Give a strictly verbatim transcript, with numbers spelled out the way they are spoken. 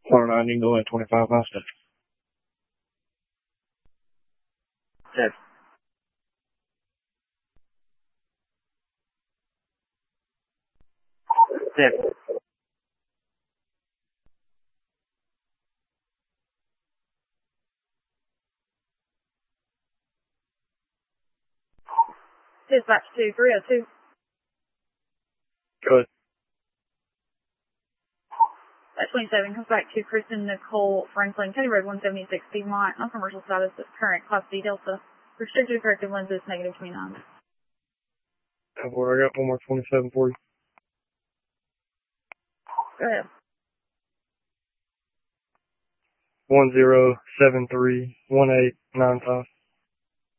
Car nine, you can go at twenty-five miles an hour. Seven. Seven. Dispatch two three oh two. Good. At twenty-seven comes back to Kristen Nicole Franklin, County Road one seventy-six, Piedmont, on commercial status, current Class D Delta, restricted corrective lenses, negative twenty-nine. I've already got one more twenty-seven for you. Go ahead. One zero seven three one eight nine five.